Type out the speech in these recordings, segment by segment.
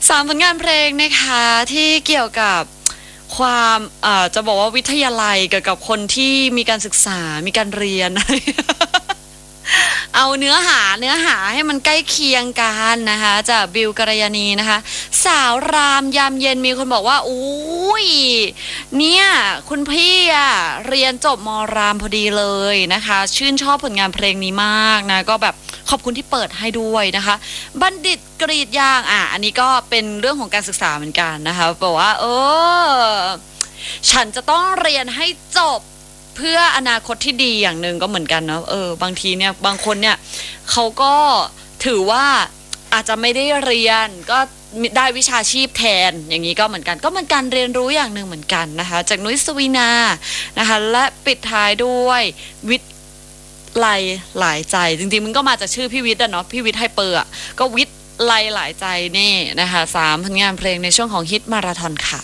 3ผลงานเพลงนะคะที่เกี่ยวกับความจะบอกว่าวิทยาลัยเกี่ยวกับคนที่มีการศึกษามีการเรียน เอาเนื้อหาให้มันใกล้เคียงกันนะคะจากบิวกัลยาณีนะคะสาวรามยามเย็นมีคนบอกว่าอุ้ยเนี่ยคุณพี่เรียนจบมรามพอดีเลยนะคะชื่นชอบผลงานเพลงนี้มากนะก็แบบขอบคุณที่เปิดให้ด้วยนะคะบัณฑิตกรีดยางอันนี้ก็เป็นเรื่องของการศึกษาเหมือนกันนะคะบอกว่าฉันจะต้องเรียนให้จบเพื่ออนาคตที่ดีอย่างหนึ่งก็เหมือนกันเนาะบางทีเนี่ยบางคนเนี่ยเขาก็ถือว่าอาจจะไม่ได้เรียนก็ได้วิชาชีพแทนอย่างนี้ก็เหมือนกันก็เป็นการเรียนรู้อย่างหนึ่งเหมือนกันนะคะจากนุ้ยสวีนานะคะและปิดท้ายด้วยวิทย์ไลหลายใจจริงๆมันก็มาจากชื่อพี่วิทย์เนาะพี่วิทย์ไฮเปอร์ก็วิทย์ไลหลายใจนี่นะคะ3ผลงานเพลงในช่วงของฮิตมาราธอนค่ะ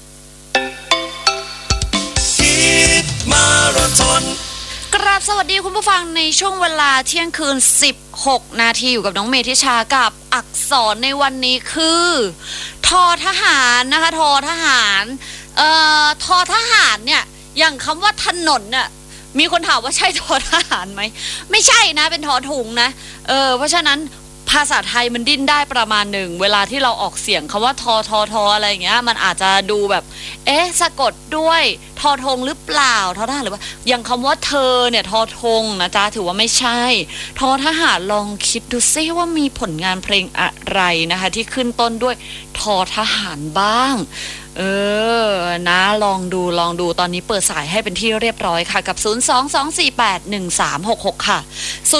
กราบสวัสดีคุณผู้ฟังในช่วงเวลาเที่ยงคืน16นาทีอยู่กับน้องเมธิชากับอักษรในวันนี้คือทอทหารนะคะทอทหารทอทหารเนี่ยอย่างคำว่าถนนเนี่ยมีคนถามว่าใช่ทอทหารไหมไม่ใช่นะเป็นทอถุงนะเพราะฉะนั้นภาษาไทยมันดิ้นได้ประมาณหนึ่งเวลาที่เราออกเสียงคำว่าทออะไรอย่างเงี้ยมันอาจจะดูแบบสะกดด้วยทอทงหรือเปล่าทอทหารหรือว่าอย่างคำว่าเธอเนี่ยทอทงนะจ๊ะถือว่าไม่ใช่ทอทหารลองคิดดูซิว่ามีผลงานเพลงอะไรนะคะที่ขึ้นต้นด้วยทอทหารบ้างนะลองดูตอนนี้เปิดสายให้เป็นที่เรียบร้อยค่ะกับ022481366ค่ะ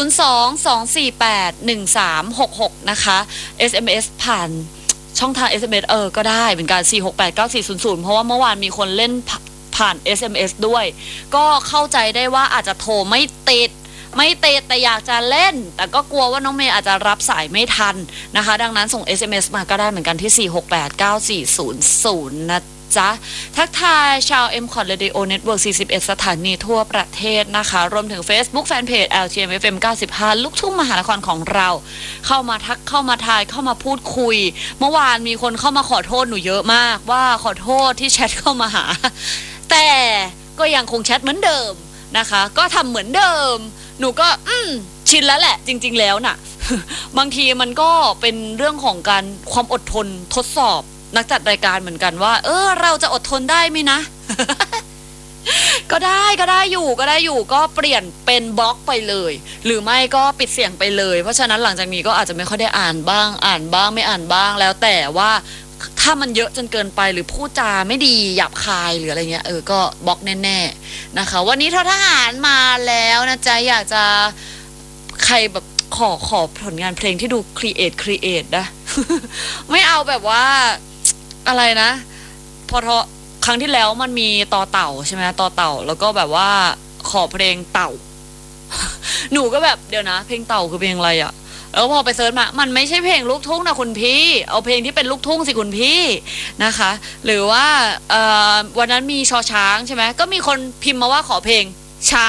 022481366นะคะ SMS ผ่านช่องทาง SMS ก็ได้เป็นการ4689400เพราะว่าเมื่อวานมีคนเล่นผ่าน SMS ด้วยก็เข้าใจได้ว่าอาจจะโทรไม่ติดแต่อยากจะเล่นแต่ก็กลัวว่าน้องเมย์อาจจะรับสายไม่ทันนะคะดังนั้นส่ง SMS มาก็ได้เหมือนกันที่4689400นะจ๊ะทักทายชาว M.Cod Radio Network 41 สถานีทั่วประเทศนะคะรวมถึง Facebook Fanpage LTMFM 95ลูกทุ่งมหานครของเราเข้ามาทักเข้ามาทายเข้ามาพูดคุยเมื่อวานมีคนเข้ามาขอโทษหนูเยอะมากว่าขอโทษที่แชทเข้ามาหาแต่ก็ยังคงแชทเหมือนเดิมนะคะก็ทำเหมือนเดิมหนูก็ชินแล้วแหละจริงๆแล้วน่ะ บางทีมันก็เป็นเรื่องของการความอดทนทดสอบนักจัดรายการเหมือนกันว่าเราจะอดทนได้ไหมนะ ก็ได้อยู่ก็เปลี่ยนเป็นบล็อกไปเลยหรือไม่ก็ปิดเสียงไปเลยเพราะฉะนั้นหลังจากนี้ก็อาจจะไม่ค่อยได้อ่านบ้างไม่อ่านบ้างแล้วแต่ว่าถ้ามันเยอะจนเกินไปหรือพูดจาไม่ดีหยาบคายหรืออะไรเงี้ยก็บล็อกแน่ๆนะคะวันนี้ทหารมาแล้วนะจ๊ะอยากจะใครแบบขอผลงานเพลงที่ดูครีเอทนะ ไม่เอาแบบว่าอะไรนะพอครั้งที่แล้วมันมีต่อเต่าใช่ไหมต่อเต่าแล้วก็แบบว่าขอเพลงเต่า หนูก็แบบเดี๋ยวนะเพลงเต่าคือเพลงอะไรอ่ะแล้วพอไปเซิร์ชมามันไม่ใช่เพลงลูกทุ่งนะคุณพี่เอาเพลงที่เป็นลูกทุ่งสิคุณพี่นะคะหรือว่าวันนั้นมีชอช้างใช่ไหมก็มีคนพิมพ์มาว่าขอเพลงช้า